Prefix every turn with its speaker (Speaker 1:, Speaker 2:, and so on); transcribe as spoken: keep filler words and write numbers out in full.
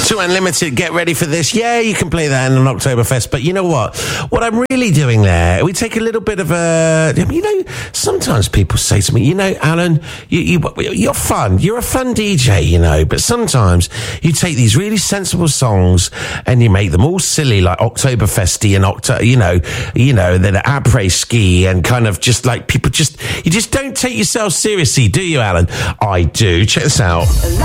Speaker 1: to Unlimited, get ready for this. Yeah, you can play that in an Oktoberfest, but you know what? What I'm really doing there, we take a little bit of a, you know, sometimes people say to me, you know, Alan, you, you, you're fun. You're a fun D J, you know, but sometimes you take these really sensible songs and you make them all silly, like Oktoberfesty and Octo, you know, you know, then après ski and kind of just like people just, you just don't take yourself seriously, do you, Alan? I do. Check this out.